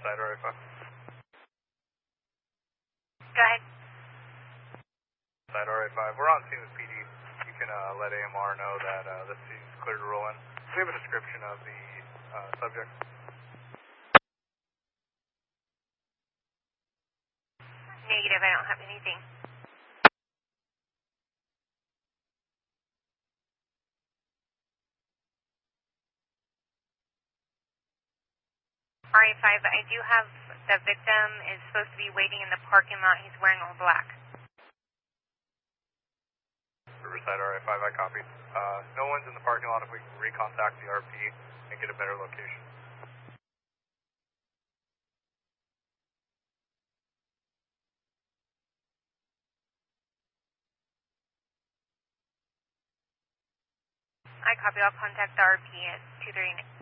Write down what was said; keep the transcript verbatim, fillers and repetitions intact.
Riverside R A five. Go ahead. Riverside R A five. We're on scene with P D. You can uh, let A M R know that uh, the scene's clear to roll in. Do we have a description of the uh, subject? Negative, I don't have anything. R A five, I do have the victim is supposed to be waiting in the parking lot. He's wearing all black. Riverside R A five, I copy. Uh, no one's in the parking lot. If we can recontact the R P and get a better location. I copy. I'll contact the R P at two thirty-nine.